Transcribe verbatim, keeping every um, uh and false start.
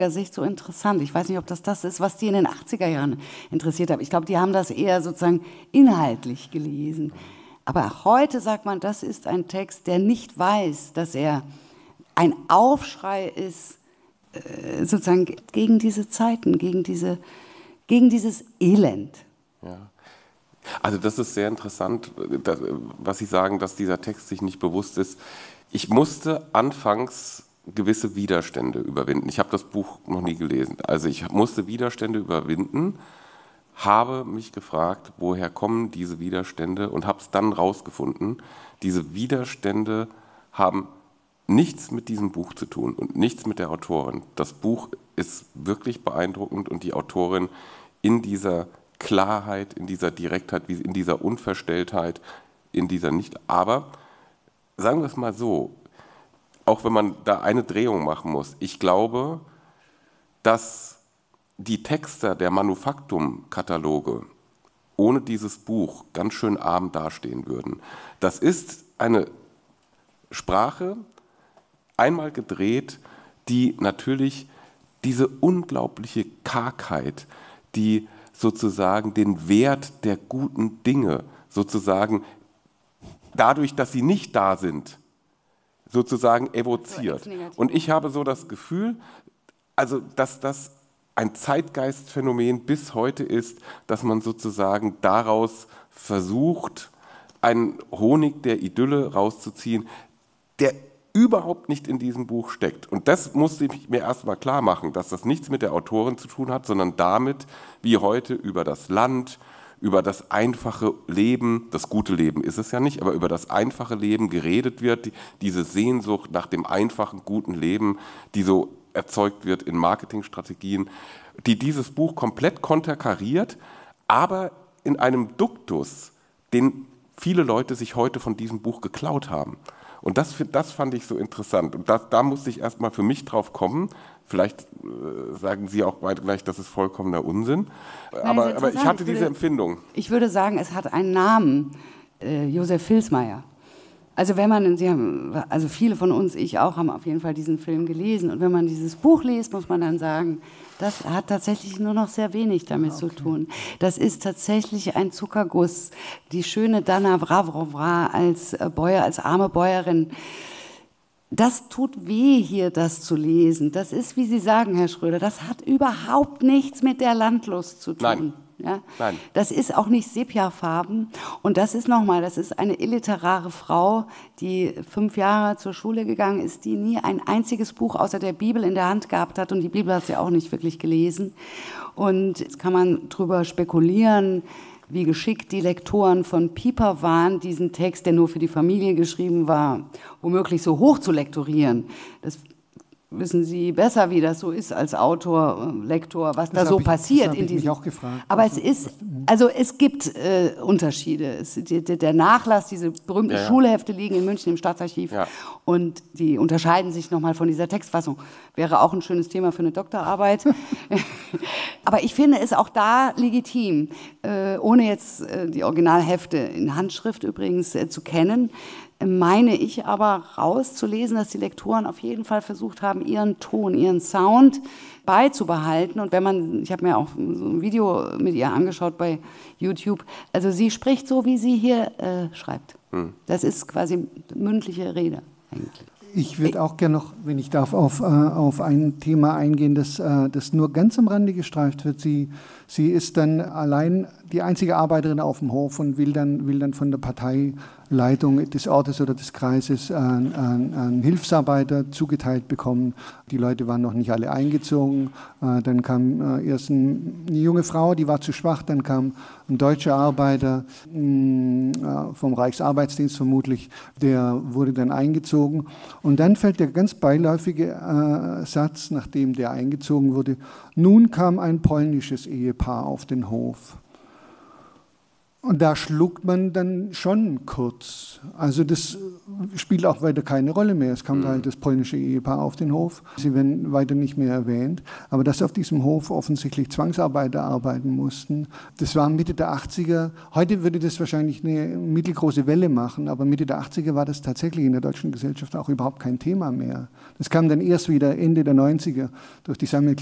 Sicht so interessant. Ich weiß nicht, ob das das ist, was die in den achtziger Jahren interessiert hat. Ich glaube, die haben das eher sozusagen inhaltlich gelesen. Aber heute sagt man, das ist ein Text, der nicht weiß, dass er ein Aufschrei ist, äh, sozusagen gegen diese Zeiten, gegen, diese, gegen dieses Elend. Ja. Also das ist sehr interessant, was Sie sagen, dass dieser Text sich nicht bewusst ist. Ich musste anfangs gewisse Widerstände überwinden. Ich habe das Buch noch nie gelesen. Also ich musste Widerstände überwinden, habe mich gefragt, woher kommen diese Widerstände und habe es dann rausgefunden. Diese Widerstände haben nichts mit diesem Buch zu tun und nichts mit der Autorin. Das Buch ist wirklich beeindruckend und die Autorin in dieser Klarheit, in dieser Direktheit, in dieser Unverstelltheit, in dieser nicht. Aber sagen wir es mal so, auch wenn man da eine Drehung machen muss, ich glaube, dass die Texter der Manufaktum-Kataloge ohne dieses Buch ganz schön arm dastehen würden. Das ist eine Sprache, einmal gedreht, die natürlich diese unglaubliche Kargheit, die sozusagen den Wert der guten Dinge, sozusagen dadurch, dass sie nicht da sind, sozusagen evoziert. Und ich habe so das Gefühl, also dass das ein Zeitgeistphänomen bis heute ist, dass man sozusagen daraus versucht, einen Honig der Idylle rauszuziehen, der überhaupt nicht in diesem Buch steckt. Und das musste ich mir erstmal klar machen, dass das nichts mit der Autorin zu tun hat, sondern damit, wie heute über das Land, über das einfache Leben, das gute Leben ist es ja nicht, aber über das einfache Leben geredet wird, die, diese Sehnsucht nach dem einfachen, guten Leben, die so erzeugt wird in Marketingstrategien, die dieses Buch komplett konterkariert, aber in einem Duktus, den viele Leute sich heute von diesem Buch geklaut haben. Und das, das fand ich so interessant. Und das, da musste ich erstmal für mich drauf kommen. Vielleicht äh, sagen Sie auch beide gleich, das ist vollkommener Unsinn. Nein, aber, aber ich hatte ich würde, diese Empfindung. Ich würde sagen, es hat einen Namen, äh, Josef Vilsmeier. Also wenn man, Sie haben, also viele von uns, ich auch, haben auf jeden Fall diesen Film gelesen. Und wenn man dieses Buch liest, muss man dann sagen, das hat tatsächlich nur noch sehr wenig damit okay. zu tun. Das ist tatsächlich ein Zuckerguss. Die schöne Dana Wrawrowra als Bäuer, als arme Bäuerin. Das tut weh, hier das zu lesen. Das ist, wie Sie sagen, Herr Schröder, das hat überhaupt nichts mit der Landlust zu tun. Nein. Ja? Nein. Das ist auch nicht Sepiafarben. Und das ist nochmal, das ist eine illiterare Frau, die fünf Jahre zur Schule gegangen ist, die nie ein einziges Buch außer der Bibel in der Hand gehabt hat. Und die Bibel hat sie auch nicht wirklich gelesen. Und jetzt kann man drüber spekulieren, wie geschickt die Lektoren von Pieper waren, diesen Text, der nur für die Familie geschrieben war, womöglich so hoch zu lektorieren. Das wissen Sie besser, wie das so ist als Autor, Lektor, was das da so ich, passiert. Das in ich diesem. mich auch gefragt. Aber es ist, also es gibt äh, Unterschiede. Es, die, der Nachlass, diese berühmten ja, ja. Schulhefte liegen in München im Staatsarchiv ja. und die unterscheiden sich nochmal von dieser Textfassung. Wäre auch ein schönes Thema für eine Doktorarbeit. Aber ich finde es auch da legitim, äh, ohne jetzt äh, die Originalhefte in Handschrift übrigens äh, zu kennen, meine ich aber rauszulesen, dass die Lektoren auf jeden Fall versucht haben, ihren Ton, ihren Sound beizubehalten. Und wenn man, ich habe mir auch so ein Video mit ihr angeschaut bei YouTube, also sie spricht so, wie sie hier äh, schreibt. Hm. Das ist quasi mündliche Rede eigentlich. Ich würde auch gerne noch, wenn ich darf, auf, äh, auf ein Thema eingehen, das, äh, das nur ganz am Rande gestreift wird. Sie, sie ist dann allein die einzige Arbeiterin auf dem Hof und will dann, will dann von der Parteileitung des Ortes oder des Kreises einen, einen, einen Hilfsarbeiter zugeteilt bekommen. Die Leute waren noch nicht alle eingezogen. Äh, dann kam äh, erst ein, eine junge Frau, die war zu schwach. Dann kam ein deutscher Arbeiter mh, äh, vom Reichsarbeitsdienst vermutlich, der wurde dann eingezogen. Und dann fällt der ganz beiläufige äh, Satz, nachdem der eingezogen wurde: Nun kam ein polnisches Ehepaar auf den Hof. Und da schluckt man dann schon kurz. Also das spielt auch weiter keine Rolle mehr. Es kommt mhm. halt das polnische Ehepaar auf den Hof. Sie werden weiter nicht mehr erwähnt. Aber dass auf diesem Hof offensichtlich Zwangsarbeiter arbeiten mussten, das war Mitte der achtziger. Heute würde das wahrscheinlich eine mittelgroße Welle machen, aber Mitte der achtziger war das tatsächlich in der deutschen Gesellschaft auch überhaupt kein Thema mehr. Das kam dann erst wieder Ende der neunziger durch die Sammel